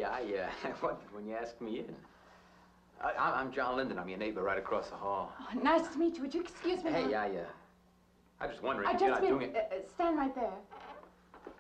Yeah, I wondered when you asked me in. I'm John Linden. I'm your neighbor right across the hall. Oh, nice to meet you. Would you excuse me? Hey, I was just wondering I if you're just not doing it. stand right there.